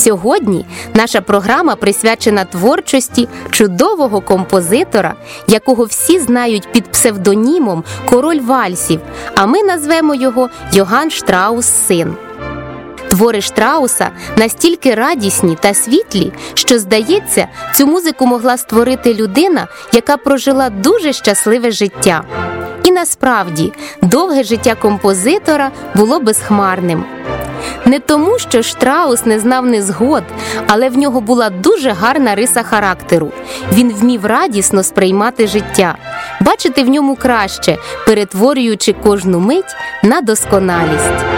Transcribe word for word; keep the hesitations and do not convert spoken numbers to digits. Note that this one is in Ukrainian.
Сьогодні наша програма присвячена творчості чудового композитора, якого всі знають під псевдонімом «Король вальсів», а ми назвемо його Йоганн Штраус син. Твори Штрауса настільки радісні та світлі, що, здається, цю музику могла створити людина, яка прожила дуже щасливе життя. І насправді, довге життя композитора було безхмарним. Не тому, що Штраус не знав незгод, але в нього була дуже гарна риса характеру. Він вмів радісно сприймати життя, бачити в ньому краще, перетворюючи кожну мить на досконалість.